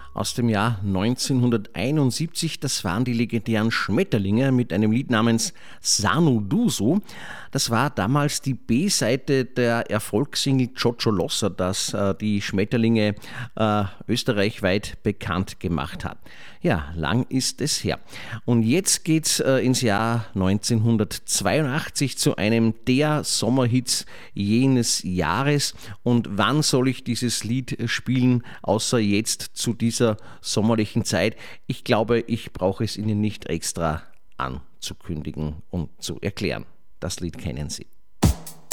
aus dem Jahr 1971. Das waren die legendären Schmetterlinge mit einem Lied namens Sanu Duso. Das war damals die B-Seite der Erfolgssingle Cocciolossa, das die Schmetterlinge österreichweit bekannt gemacht hat. Ja, lang ist es her. Und jetzt geht's ins Jahr 1982 zu einem der Sommerhits jenes Jahres. Und wann soll ich dieses Lied spielen, außer jetzt zu dieser sommerlichen Zeit? Ich glaube, ich brauche es Ihnen nicht extra anzukündigen und zu erklären. Das Lied kennen Sie.